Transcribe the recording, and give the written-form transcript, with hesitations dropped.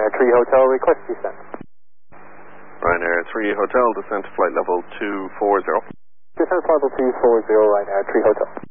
Ryanair 3 Hotel, request descent. Ryanair 3 Hotel, descent to flight level 240. Descent level 240, Ryanair 3 Hotel.